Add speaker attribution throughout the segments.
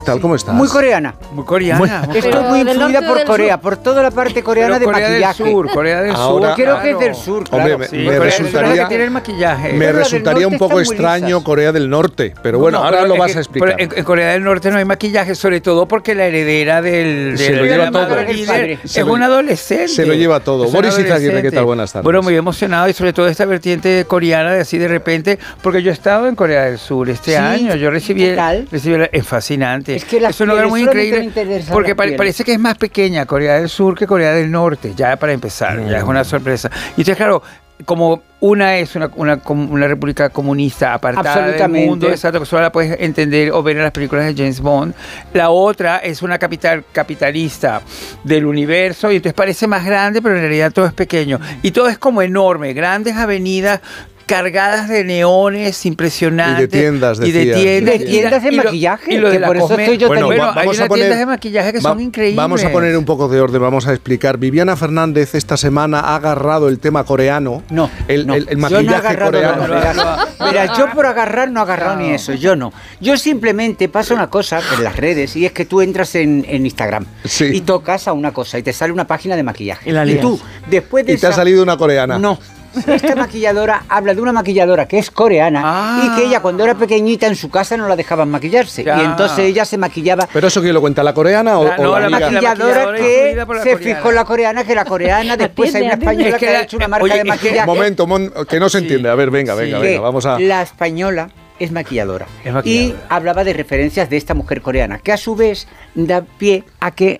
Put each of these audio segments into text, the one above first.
Speaker 1: Tal como estás.
Speaker 2: Muy coreana.
Speaker 3: Muy coreana.
Speaker 2: Estoy muy influida por Corea, por toda la parte coreana de
Speaker 3: Corea
Speaker 2: maquillaje.
Speaker 3: del Sur, Corea del
Speaker 1: Ahora,
Speaker 3: Sur.
Speaker 2: Creo que es del sur, claro.
Speaker 1: Hombre,
Speaker 3: Sí,
Speaker 1: me
Speaker 3: Corea del Sur
Speaker 1: resultaría-
Speaker 3: es la que tiene el maquillaje.
Speaker 1: Me
Speaker 2: Pero la del
Speaker 1: resultaría un
Speaker 2: norte
Speaker 1: poco
Speaker 2: están muy
Speaker 1: extraño
Speaker 2: lisas.
Speaker 1: Corea del Norte, pero bueno,
Speaker 3: No,
Speaker 1: ahora
Speaker 3: pero
Speaker 1: lo
Speaker 3: es
Speaker 1: vas
Speaker 3: que-
Speaker 1: a explicar.
Speaker 3: pero en Corea del Norte no hay maquillaje, sobre todo porque la heredera del
Speaker 1: Se lo lleva todo.
Speaker 3: líder
Speaker 1: Se
Speaker 3: es
Speaker 1: lo-
Speaker 3: un adolescente.
Speaker 1: se lo lleva todo.
Speaker 3: Es un
Speaker 1: Boris Izaguirre, ¿qué
Speaker 3: adolescente.
Speaker 1: tal? Buenas tardes.
Speaker 3: Bueno, muy emocionado y sobre todo esta vertiente coreana de así de repente, porque yo he estado en Corea del Sur este
Speaker 2: Sí,
Speaker 3: año, yo recibí,
Speaker 2: ¿qué tal?
Speaker 3: es fascinante.
Speaker 2: Es que las
Speaker 3: es un lugar
Speaker 2: pieles,
Speaker 3: muy
Speaker 2: solamente
Speaker 3: increíble
Speaker 2: me interesa
Speaker 3: porque
Speaker 2: las pieles.
Speaker 3: parece que es más pequeña Corea del Sur que Corea del Norte, ya para empezar, ya es una sorpresa. Y entonces, claro, como una es una república comunista apartada del
Speaker 2: Absolutamente.
Speaker 3: mundo, exacto, que solo la puedes entender o ver en las películas de James Bond. La otra es una capital capitalista del universo y entonces parece más grande, pero en realidad todo es pequeño. Y todo es como enorme, grandes avenidas cargadas de neones impresionantes.
Speaker 1: Y de tiendas,
Speaker 3: Y de
Speaker 1: decías.
Speaker 3: tiendas,
Speaker 2: Y de tiendas de maquillaje,
Speaker 3: y lo
Speaker 2: que
Speaker 3: de la
Speaker 2: por eso estoy yo
Speaker 1: Bueno,
Speaker 2: tan-
Speaker 3: Bueno, hay
Speaker 1: vamos a
Speaker 3: unas
Speaker 1: poner-
Speaker 3: tiendas de maquillaje que son increíbles.
Speaker 1: Vamos a poner un poco de orden, vamos a explicar. Viviana Fernández esta semana ha agarrado el tema coreano.
Speaker 2: No,
Speaker 1: el
Speaker 2: no.
Speaker 1: el
Speaker 2: Yo no he
Speaker 1: maquillaje
Speaker 2: agarrado
Speaker 1: coreano.
Speaker 2: nada. Mira, yo por agarrar no he agarrado ni eso, yo no. Yo simplemente pasa una cosa en las redes y es que tú entras en Instagram
Speaker 1: Sí.
Speaker 2: y tocas a una cosa y te sale una página de maquillaje.
Speaker 4: Y la
Speaker 2: Y
Speaker 4: lías.
Speaker 2: tú, después de
Speaker 1: Y te ha
Speaker 2: esa-
Speaker 1: salido una coreana.
Speaker 2: No. Esta maquilladora habla de una maquilladora que es coreana
Speaker 3: Ah.
Speaker 2: y que ella cuando era pequeñita en su casa no la dejaban maquillarse.
Speaker 3: Ya.
Speaker 2: Y entonces ella se maquillaba.
Speaker 1: ¿Pero eso quién lo cuenta? ¿La coreana o,
Speaker 3: La-
Speaker 1: o
Speaker 3: no,
Speaker 1: la
Speaker 3: la
Speaker 1: amiga?
Speaker 2: Maquilladora
Speaker 3: maquilladora
Speaker 2: que
Speaker 3: influida por la
Speaker 2: se
Speaker 3: coreana.
Speaker 2: fijó en la coreana, que la coreana después hay una
Speaker 4: Atiende.
Speaker 2: española
Speaker 3: Es que
Speaker 2: que ha
Speaker 3: la-
Speaker 2: hecho una marca
Speaker 3: oye,
Speaker 2: de
Speaker 3: es que-
Speaker 2: maquillaje.
Speaker 1: Momento, que no se
Speaker 3: Sí.
Speaker 1: entiende. A ver, venga,
Speaker 3: Sí.
Speaker 1: venga,
Speaker 2: que
Speaker 1: venga, vamos a...
Speaker 2: La española es maquilladora.
Speaker 3: Es maquilladora.
Speaker 2: Y hablaba de referencias de esta mujer coreana, que a su vez da pie a que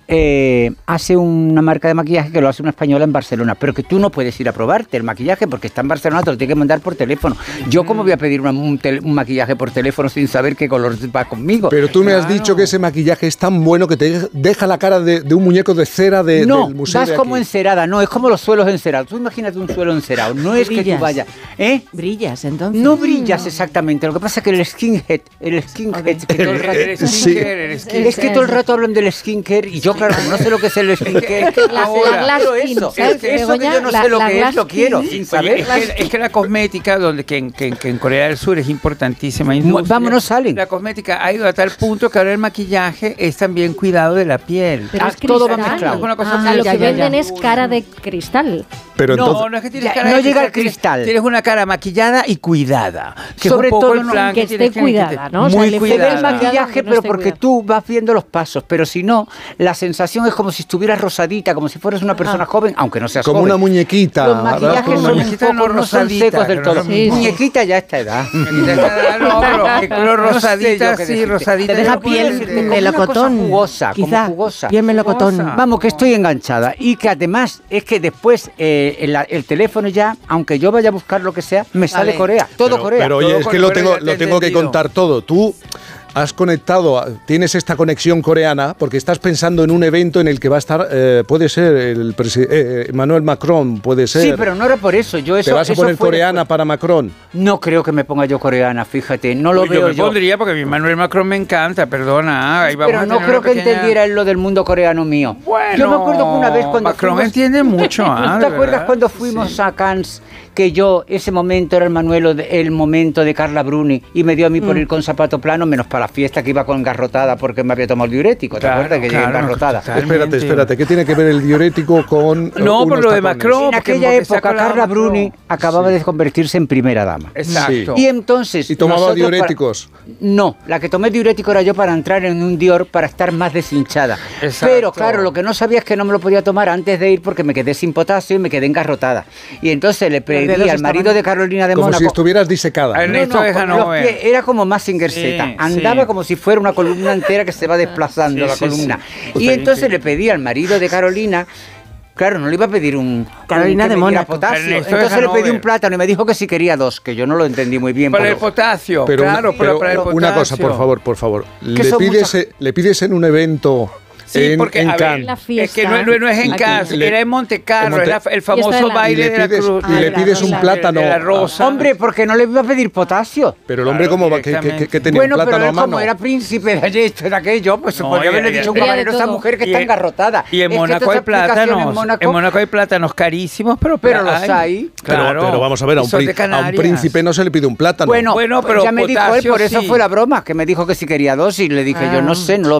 Speaker 2: hace una marca de maquillaje que lo hace una española en Barcelona, pero que tú no puedes ir a probarte el maquillaje porque está en Barcelona, te lo tiene que mandar por teléfono. Yo cómo voy a pedir un maquillaje por teléfono sin saber qué color va conmigo.
Speaker 1: Pero tú me has
Speaker 3: Claro.
Speaker 1: dicho que ese maquillaje es tan bueno que te deja la cara de un muñeco de cera
Speaker 2: no,
Speaker 1: del museo
Speaker 2: vas
Speaker 1: de
Speaker 2: como
Speaker 1: aquí.
Speaker 2: encerada, no, es como los suelos encerados. Tú imagínate un suelo encerado, no es que tú
Speaker 4: Brillas.
Speaker 2: vayas, ¿eh?
Speaker 4: Brillas, entonces.
Speaker 2: No brillas exactamente, lo que pasa es que el skinhead, que todo el rato...
Speaker 3: El
Speaker 1: Sí.
Speaker 3: skincare, el skincare.
Speaker 2: Es que todo el rato hablan del skincare y yo, claro, como no sé lo que es el skincare,
Speaker 4: La
Speaker 2: ahora,
Speaker 4: glass
Speaker 2: pero
Speaker 4: skin,
Speaker 2: eso,
Speaker 4: ¿sabes,
Speaker 2: eso que
Speaker 4: Begoña?
Speaker 2: yo no
Speaker 4: La-
Speaker 2: sé lo
Speaker 4: la
Speaker 2: que es,
Speaker 4: glass
Speaker 2: lo quiero,
Speaker 4: skin.
Speaker 2: sin
Speaker 3: Oye,
Speaker 2: saber.
Speaker 3: es que la cosmética, que en Corea del Sur es importantísima industria.
Speaker 2: Vámonos, salen.
Speaker 3: La cosmética ha ido a tal punto que ahora el maquillaje es también cuidado de la piel.
Speaker 4: Pero es
Speaker 2: todo va
Speaker 4: cristal.
Speaker 2: mezclado.
Speaker 3: Es una cosa
Speaker 4: Ah,
Speaker 3: muy-
Speaker 4: lo que
Speaker 2: ya,
Speaker 4: venden
Speaker 2: ya.
Speaker 4: es cara de cristal.
Speaker 1: Pero entonces...
Speaker 3: no es que tienes
Speaker 2: Ya,
Speaker 3: cara
Speaker 2: no
Speaker 3: de
Speaker 2: llega al
Speaker 3: tienes-
Speaker 2: cristal.
Speaker 3: Tienes una cara maquillada y cuidada. Que
Speaker 2: Sobre
Speaker 3: es un poco
Speaker 2: todo
Speaker 3: el
Speaker 2: no,
Speaker 3: plan
Speaker 4: que
Speaker 3: tienes
Speaker 4: esté cuidada, ¿no? O sea,
Speaker 3: Muy
Speaker 4: le
Speaker 2: Se ve
Speaker 3: cuidada.
Speaker 2: el maquillaje,
Speaker 4: aunque no
Speaker 2: pero
Speaker 4: esté
Speaker 2: porque
Speaker 4: cuidado.
Speaker 2: tú vas viendo los pasos, pero si no, la sensación es como si estuvieras rosadita, como si fueras una persona joven, aunque no seas
Speaker 1: Como
Speaker 2: joven.
Speaker 1: una muñequita.
Speaker 2: Los
Speaker 1: ¿verdad?
Speaker 2: maquillajes
Speaker 1: Como una
Speaker 2: son un
Speaker 3: muñequita
Speaker 2: poco,
Speaker 3: no
Speaker 2: no son
Speaker 3: rosadita,
Speaker 2: secos del
Speaker 3: que
Speaker 2: todo.
Speaker 3: no-
Speaker 4: Sí, sí.
Speaker 2: Muñequita ya a esta edad.
Speaker 3: No, pero rosadita,
Speaker 2: yo qué
Speaker 3: sí,
Speaker 2: decirte.
Speaker 3: rosadita.
Speaker 4: Te deja
Speaker 3: Yo puedo
Speaker 4: piel
Speaker 3: decirte.
Speaker 4: de
Speaker 2: Como una
Speaker 4: melocotón.
Speaker 2: cosa jugosa, como
Speaker 4: Quizá.
Speaker 2: jugosa.
Speaker 4: Piel melocotón.
Speaker 3: Jugosa.
Speaker 2: Vamos, que estoy enganchada y que además es que después el teléfono ya, aunque yo vaya a buscar lo que sea, me sale Corea, todo
Speaker 1: Pero,
Speaker 2: Corea.
Speaker 1: pero oye,
Speaker 3: Todo
Speaker 1: es
Speaker 3: con
Speaker 1: que lo
Speaker 3: Corea,
Speaker 1: tengo,
Speaker 3: ya te
Speaker 1: lo
Speaker 3: he
Speaker 1: tengo que
Speaker 3: entendido.
Speaker 1: contar todo. Tú has conectado, tienes esta conexión coreana porque estás pensando en un evento en el que va a estar, puede ser Emmanuel Macron, puede ser.
Speaker 2: Sí, pero no era por eso. Yo eso,
Speaker 1: ¿Te vas a
Speaker 2: eso
Speaker 1: poner
Speaker 2: fue
Speaker 1: coreana
Speaker 2: después.
Speaker 1: para Macron?
Speaker 2: No creo que me ponga yo coreana, fíjate, no lo
Speaker 3: Yo
Speaker 2: veo
Speaker 3: me
Speaker 2: yo.
Speaker 3: pondría porque mi Manuel Macron me encanta, perdona. Ahí vamos
Speaker 2: Pero
Speaker 3: a
Speaker 2: no
Speaker 3: tener
Speaker 2: creo
Speaker 3: una
Speaker 2: que
Speaker 3: pequeña-
Speaker 2: entendiera él lo del mundo coreano mío.
Speaker 3: Bueno,
Speaker 2: Yo me acuerdo que una vez cuando
Speaker 3: Macron
Speaker 2: fuimos-
Speaker 3: entiende mucho,
Speaker 2: ¿No te
Speaker 3: de
Speaker 2: acuerdas
Speaker 3: verdad?
Speaker 2: cuando fuimos a Cannes? Que yo, ese momento era el momento de Carla Bruni y me dio a mí por ir con zapato plano, menos para la fiesta que iba con engarrotada porque me había tomado el diurético. ¿Te
Speaker 3: Claro,
Speaker 2: acuerdas que llegué
Speaker 3: claro,
Speaker 2: engarrotada?
Speaker 3: totalmente.
Speaker 1: Espérate, ¿qué tiene que ver el diurético con
Speaker 3: No, por
Speaker 1: unos
Speaker 3: lo de
Speaker 1: tacones?
Speaker 3: Macron.
Speaker 2: En
Speaker 3: porque-
Speaker 2: aquella
Speaker 3: porque se ha
Speaker 2: época
Speaker 3: colado
Speaker 2: Carla
Speaker 3: Macron.
Speaker 2: Bruni acababa de convertirse en primera dama.
Speaker 3: Exacto.
Speaker 2: Y entonces...
Speaker 1: ¿Y tomaba
Speaker 2: nosotros
Speaker 1: diuréticos?
Speaker 2: No, la que tomé diurético era yo para entrar en un Dior para estar más deshinchada.
Speaker 3: Exacto.
Speaker 2: Pero claro, lo que no sabía es que no me lo podía tomar antes de ir porque me quedé sin potasio y me quedé engarrotada. Y entonces le pedí
Speaker 4: dedos
Speaker 2: al marido
Speaker 4: estaban-
Speaker 2: de Carolina de
Speaker 1: Como
Speaker 2: Mónaco...
Speaker 1: si estuvieras disecada.
Speaker 3: A
Speaker 1: ¿no?
Speaker 3: Ernesto de
Speaker 2: con los
Speaker 3: Hanover.
Speaker 2: pies, era como Mazinger Z.
Speaker 3: Sí,
Speaker 2: Andaba
Speaker 3: sí.
Speaker 2: como si fuera una columna entera que se va desplazando
Speaker 3: Sí,
Speaker 2: la
Speaker 3: sí,
Speaker 2: columna.
Speaker 3: sí.
Speaker 2: Y entonces le pedí al marido de Carolina. Claro, no le iba a pedir
Speaker 4: Carolina
Speaker 2: que
Speaker 4: de
Speaker 2: me diera
Speaker 4: Mónaco.
Speaker 2: potasio.
Speaker 3: Ernesto de
Speaker 2: Entonces le pedí
Speaker 3: Hanover.
Speaker 2: un plátano y me dijo que si quería dos, que yo no lo entendí muy bien.
Speaker 3: Para
Speaker 2: pero-
Speaker 3: el potasio,
Speaker 1: Pero,
Speaker 3: claro,
Speaker 1: pero
Speaker 3: para el potasio.
Speaker 1: una cosa, por favor.
Speaker 2: Que son
Speaker 1: Le pides en un evento
Speaker 3: Sí, porque
Speaker 1: en
Speaker 3: a ver,
Speaker 1: Cannes.
Speaker 4: La
Speaker 3: es
Speaker 4: fiesta.
Speaker 3: que no es en
Speaker 4: Aquí.
Speaker 3: Cannes,
Speaker 1: Le-
Speaker 3: era en Monte Carlo,
Speaker 1: en Monte-
Speaker 3: era el famoso
Speaker 4: Fiesta de la-
Speaker 3: baile
Speaker 1: Y le
Speaker 3: de la
Speaker 1: pides-
Speaker 3: cruz.
Speaker 1: y le
Speaker 4: la
Speaker 1: pides un
Speaker 4: rosa.
Speaker 1: plátano.
Speaker 3: De la rosa.
Speaker 2: Hombre, porque no le iba a pedir potasio.
Speaker 1: Pero el hombre,
Speaker 3: Claro,
Speaker 1: ¿cómo va? ¿Que
Speaker 3: directamente.
Speaker 1: tenía
Speaker 2: Bueno,
Speaker 1: un plátano
Speaker 2: pero
Speaker 1: a
Speaker 2: él
Speaker 1: mano?
Speaker 2: como era príncipe de allí, esto era aquello, pues se
Speaker 3: No,
Speaker 2: podría
Speaker 3: y-
Speaker 2: haberle
Speaker 3: y-
Speaker 2: dicho a un
Speaker 4: y-
Speaker 2: caballero,
Speaker 4: de
Speaker 2: esa
Speaker 4: todo.
Speaker 2: mujer que
Speaker 3: Y
Speaker 2: está
Speaker 3: en-
Speaker 2: engarrotada.
Speaker 3: Y en
Speaker 2: Es que
Speaker 3: Mónaco
Speaker 2: esta
Speaker 3: hay
Speaker 2: explicación
Speaker 3: plátanos. En Mónaco hay plátanos carísimos, pero
Speaker 2: los hay.
Speaker 3: Claro.
Speaker 1: Pero vamos a ver, a un,
Speaker 3: Son de
Speaker 1: a un
Speaker 3: Canarias.
Speaker 1: príncipe no se le pide un plátano.
Speaker 2: Bueno,
Speaker 3: Bueno,
Speaker 2: pues
Speaker 3: pero
Speaker 2: ya me dijo él,
Speaker 3: potasio
Speaker 2: por eso
Speaker 3: sí.
Speaker 2: fue la broma, que me dijo que si quería dos y le dije yo no sé, no lo